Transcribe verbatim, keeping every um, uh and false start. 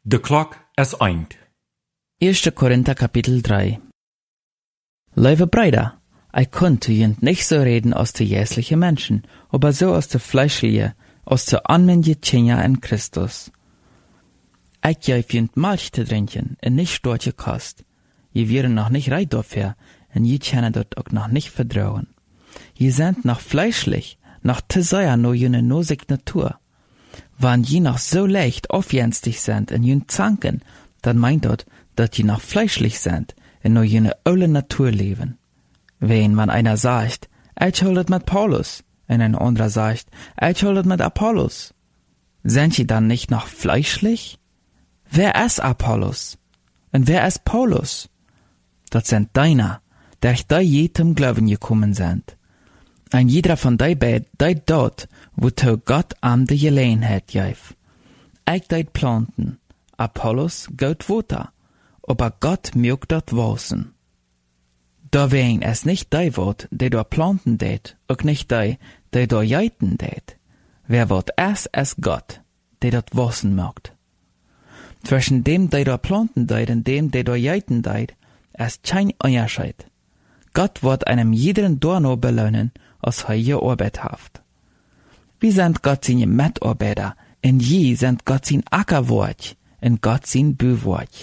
De klok is eind. Eerste Korinther Kapitel drei. Liebe Brüder, ich konnte jent nicht so reden aus de jässliche Menschen, aber so aus de fleischliche, aus de anmenje Tjenja in Christus. Ich geb jent Milch zu trinken, und nicht storche Kost. Je wären noch nicht reit dafür, und je können dort auch noch nicht vertrauen. Je sind noch fleischlich, noch te sehr no jene nosig Natur. Wann je noch so leicht aufjenstig sind in jün Zanken, dann meint dort, dat je noch fleischlich sind, in no jene olle Natur leben. Wen man einer sagt, ich holdet mit Paulus, und ein anderer sagt, ich holdet mit Apollos. Sind je dann nicht noch fleischlich? Wer ist Apollos? Und wer ist Paulus? Dat sind deiner, der ich da je zum Glauben gekommen sind. Ein jeder von dei beid deit dort, wo to Gott am de Gelegenheit geif. Ich deit planten, Apollos gaut Water, aber Gott mögt dort wachsen. Da wegen es nicht dei wort, der dort planten deit, auch nicht dei, der dort jeiten deit. Wer wort es es Gott, der dort wachsen mögt. Zwischen dem, der dort planten deit, und dem, der dort jeiten deit, es kein Unterschied. Gott wird einem jeden Dorno belohnen, als er je Arbeit haft. Wie sind Gott seine Mitarbeiter, und je sind Gott sein Ackerwort, und Gott sein Büwort.